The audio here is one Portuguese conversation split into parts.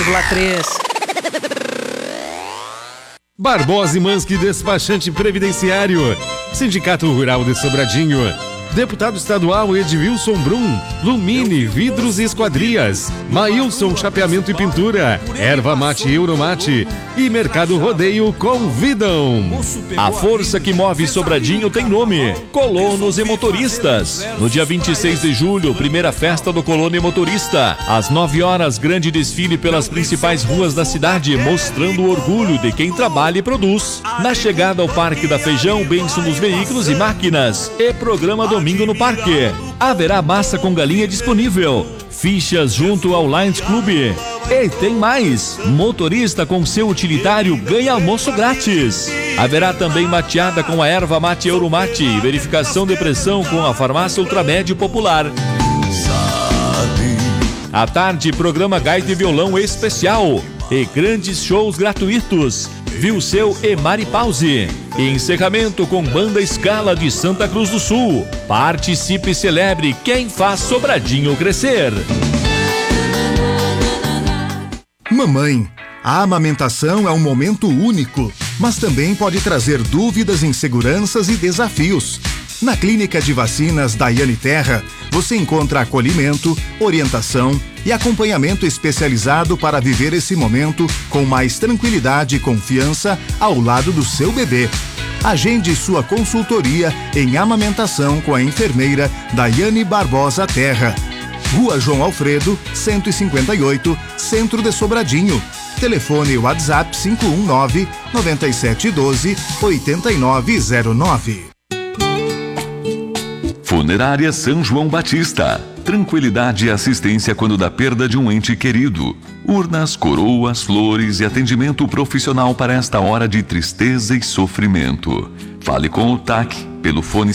3. Barbosa e Manski, despachante previdenciário. Sindicato Rural de Sobradinho. Deputado estadual Edvilson Brum. Lumine, vidros e esquadrias. Maílson, chapeamento e pintura. Erva mate e Euromate. E Mercado Rodeio convidam. A força que move Sobradinho tem nome: Colonos e Motoristas. No dia 26 de julho, primeira festa do Colono e Motorista. Às 9 horas, grande desfile pelas principais ruas da cidade, mostrando o orgulho de quem trabalha e produz. Na chegada ao Parque da Feijão, bênção dos veículos e máquinas. E programa domingo no parque. Haverá massa com galinha disponível. Fichas junto ao Lions Club. E tem mais! Motorista com seu utilitário ganha almoço grátis. Haverá também mateada com a erva mate Euromate e verificação de pressão com a farmácia Ultramédio Popular. À tarde, programa Gaita e Violão especial e grandes shows gratuitos. Vilseu e Mari Pause. Encerramento com Banda Scala de Santa Cruz do Sul. Participe e celebre quem faz Sobradinho crescer. Mamãe, a amamentação é um momento único, mas também pode trazer dúvidas, inseguranças e desafios. Na Clínica de Vacinas Daiane Terra, você encontra acolhimento, orientação e acompanhamento especializado para viver esse momento com mais tranquilidade e confiança ao lado do seu bebê. Agende sua consultoria em amamentação com a enfermeira Daiane Barbosa Terra. Rua João Alfredo, 158, Centro de Sobradinho. Telefone WhatsApp 519-9712-8909. Funerária São João Batista. Tranquilidade e assistência quando da perda de um ente querido. Urnas, coroas, flores e atendimento profissional para esta hora de tristeza e sofrimento. Fale com o TAC pelo fone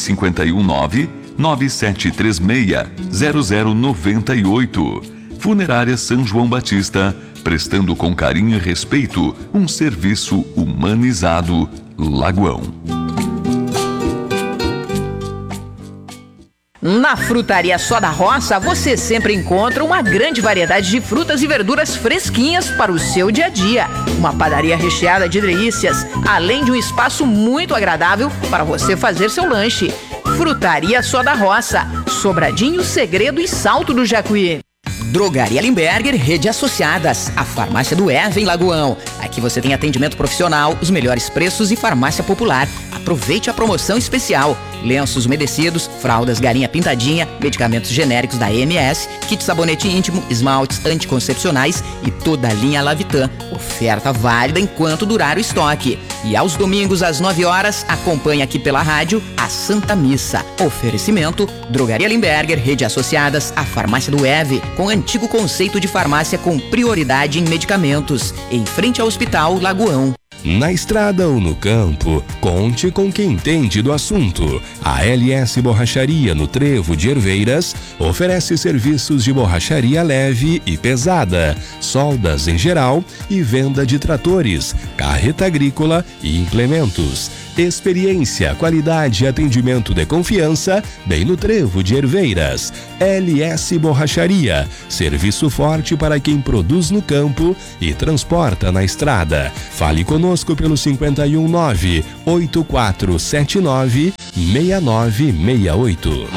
519-9736-0098. Funerária São João Batista, prestando com carinho e respeito um serviço humanizado. Lagoão. Na Frutaria Só da Roça, você sempre encontra uma grande variedade de frutas e verduras fresquinhas para o seu dia a dia. Uma padaria recheada de delícias, além de um espaço muito agradável para você fazer seu lanche. Frutaria Só da Roça, Sobradinho, Segredo e Salto do Jacuí. Drogaria Limberger, Rede Associadas, a farmácia do Eva em Lagoão. Aqui você tem atendimento profissional, os melhores preços e farmácia popular. Aproveite a promoção especial. Lenços umedecidos, fraldas Galinha Pintadinha, medicamentos genéricos da EMS, kit sabonete íntimo, esmaltes anticoncepcionais e toda a linha Lavitan. Oferta válida enquanto durar o estoque. E aos domingos às 9 horas, acompanhe aqui pela rádio a Santa Missa. Oferecimento: Drogaria Limberger, Rede Associadas, a farmácia do EVE, com antigo conceito de farmácia com prioridade em medicamentos, em frente ao Hospital Lagoão. Na estrada ou no campo, conte com quem entende do assunto. A LS Borracharia no Trevo de Herveiras oferece serviços de borracharia leve e pesada, soldas em geral e venda de tratores, carreta agrícola e implementos. Experiência, qualidade e atendimento de confiança, bem no Trevo de Herveiras. LS Borracharia, serviço forte para quem produz no campo e transporta na estrada. Fale conosco pelo 519-8479-6968.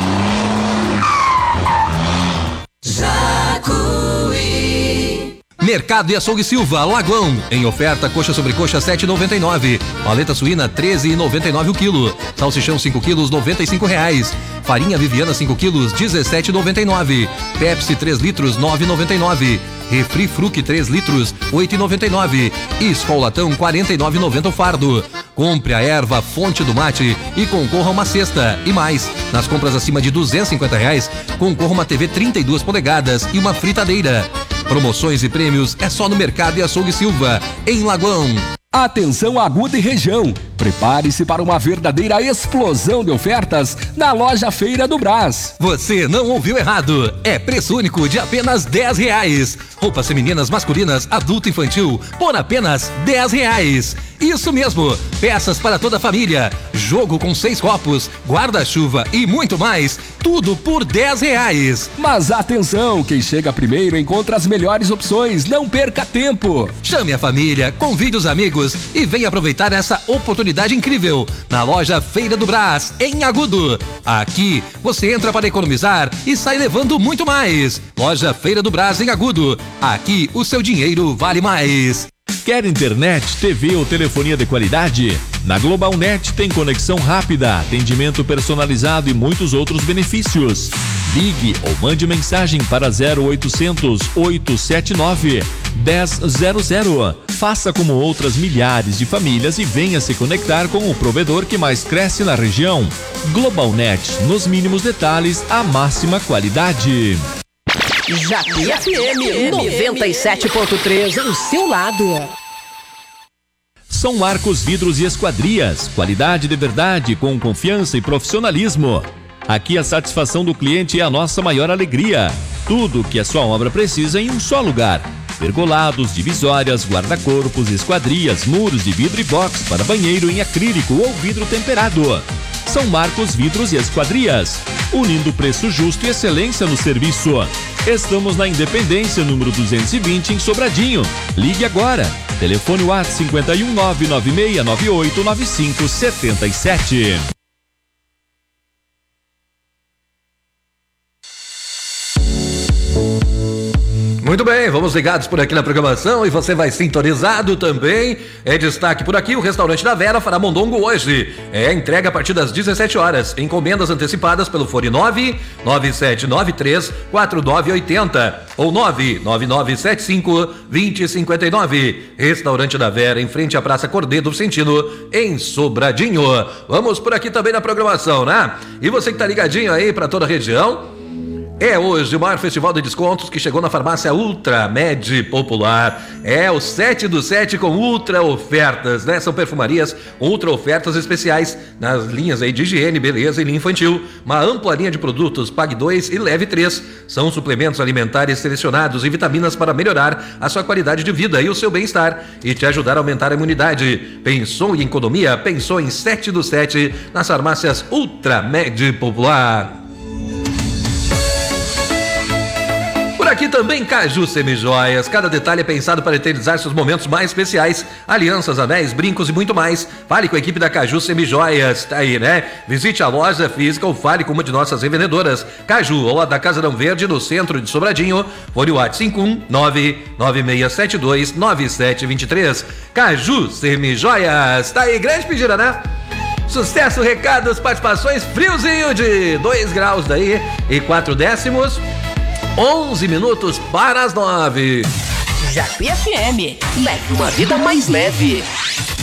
Mercado e Açougue Silva, Lagoão. Em oferta, coxa sobre coxa 7,99. Paleta suína 13,99 o quilo. Salsichão 5 quilos, R$95. Farinha Viviana 5 quilos, R$17,99. Pepsi 3 litros, R$9,99. Refri Fruc 3 litros, R$8,99. E Skol Latão, R$49,90 o fardo. Compre a erva Fonte do Mate e concorra a uma cesta. E mais, nas compras acima de R$250, concorra uma TV 32 polegadas e uma fritadeira. Promoções e prêmios é só no Mercado e Açougue Silva, em Lagoão. Atenção Aguda e região. Prepare-se para uma verdadeira explosão de ofertas na loja Feira do Brás. Você não ouviu errado. É preço único de apenas R$10. Roupas femininas, masculinas, adulto e infantil por apenas R$10. Isso mesmo, peças para toda a família, jogo com 6 copos, guarda-chuva e muito mais, tudo por R$10. Mas atenção, quem chega primeiro encontra as melhores opções, não perca tempo. Chame a família, convide os amigos e venha aproveitar essa oportunidade incrível na loja Feira do Brás, em Agudo. Aqui você entra para economizar e sai levando muito mais. Loja Feira do Brás, em Agudo. Aqui o seu dinheiro vale mais. Quer internet, TV ou telefonia de qualidade? Na GlobalNet tem conexão rápida, atendimento personalizado e muitos outros benefícios. Ligue ou mande mensagem para 0800 879 1000. Faça como outras milhares de famílias e venha se conectar com o provedor que mais cresce na região. GlobalNet, nos mínimos detalhes, a máxima qualidade. Japi FM 97.3, o seu lado. São Marcos Vidros e Esquadrias, qualidade de verdade com confiança e profissionalismo. Aqui a satisfação do cliente é a nossa maior alegria. Tudo o que a sua obra precisa em um só lugar. Pergolados, divisórias, guarda-corpos, esquadrias, muros de vidro e box para banheiro em acrílico ou vidro temperado. São Marcos Vidros e Esquadrias, unindo preço justo e excelência no serviço. Estamos na Independência, número 220, em Sobradinho. Ligue agora. Telefone WhatsApp 51 99698 9577. Muito bem, vamos ligados por aqui na programação e você vai sintonizado também. É destaque por aqui, o Restaurante da Vera fará mondongo hoje. É entrega a partir das 17 horas. Encomendas antecipadas pelo fone 997934980 ou 999752059. Restaurante da Vera, em frente à Praça Cordeiro Vicentino, em Sobradinho. Vamos por aqui também na programação, né? E você que tá ligadinho aí para toda a região, é hoje o maior festival de descontos que chegou na farmácia Ultra Med Popular. É o 7 do 7 com ultra ofertas, né? São perfumarias, ultra ofertas especiais nas linhas aí de higiene, beleza e linha infantil. Uma ampla linha de produtos, pague 2 e leve 3. São suplementos alimentares selecionados e vitaminas para melhorar a sua qualidade de vida e o seu bem-estar e te ajudar a aumentar a imunidade. Pensou em economia? Pensou em 7 do 7 nas farmácias Ultra Med Popular. Aqui também Caju Semijoias, cada detalhe é pensado para eternizar seus momentos mais especiais, alianças, anéis, brincos e muito mais. Fale com a equipe da Caju Semijoias, tá aí, né? Visite a loja física ou fale com uma de nossas revendedoras. Caju, ou a da Casarão Verde, no centro de Sobradinho, fone WhatsApp 51996729723. Caju Semijoias, tá aí, grande pedida, né? Sucesso, recados, participações, friozinho de 2 graus daí e 4 décimos. 11 minutos para as 9. Japi FM, leve uma vida mais leve.